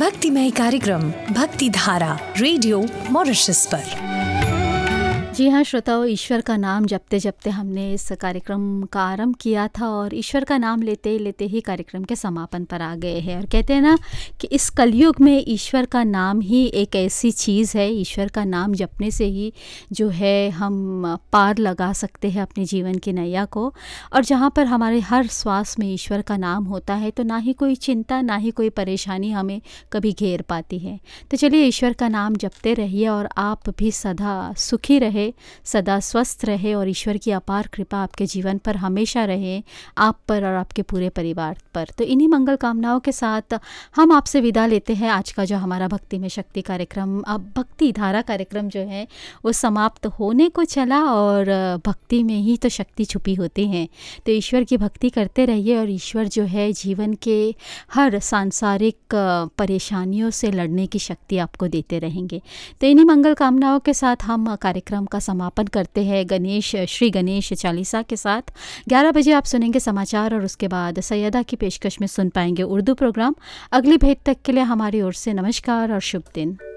भक्तिमय कार्यक्रम भक्ति धारा रेडियो मॉरिशस पर। जी हाँ श्रोताओं, ईश्वर का नाम जपते जपते हमने इस कार्यक्रम का आरंभ किया था और ईश्वर का नाम लेते लेते ही कार्यक्रम के समापन पर आ गए हैं। और कहते हैं ना कि इस कलयुग में ईश्वर का नाम ही एक ऐसी चीज़ है, ईश्वर का नाम जपने से ही जो है हम पार लगा सकते हैं अपने जीवन की नैया को। और जहाँ पर हमारे हर श्वास में ईश्वर का नाम होता है तो ना ही कोई चिंता ना ही कोई परेशानी हमें कभी घेर पाती है। तो चलिए ईश्वर का नाम जपते रहिए और आप भी सदा सुखी रहे, सदा स्वस्थ रहे और ईश्वर की अपार कृपा आपके जीवन पर हमेशा रहे, आप पर और आपके पूरे परिवार पर। तो इन्हीं मंगल कामनाओं के साथ हम आपसे विदा लेते हैं। आज का जो हमारा भक्ति में शक्ति कार्यक्रम, अब भक्ति धारा कार्यक्रम जो है वो समाप्त होने को चला और भक्ति में ही तो शक्ति छुपी होती है। तो ईश्वर की भक्ति करते रहिए और ईश्वर जो है जीवन के हर सांसारिक परेशानियों से लड़ने की शक्ति आपको देते रहेंगे। तो इन्हीं मंगल कामनाओं के साथ हम कार्यक्रम का समापन करते हैं श्री गणेश चालीसा के साथ। 11 बजे आप सुनेंगे समाचार और उसके बाद सैयदा की पेशकश में सुन पाएंगे उर्दू प्रोग्राम। अगली भेंट तक के लिए हमारी ओर से नमस्कार और शुभ दिन।